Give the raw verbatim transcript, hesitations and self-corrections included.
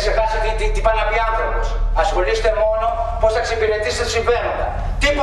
ξεχάσει τι, τι, τι πάει να πει άνθρωπος. Ασχολείστε μόνο πώς θα εξυπηρετήσετε συμφέροντα. Τίποτα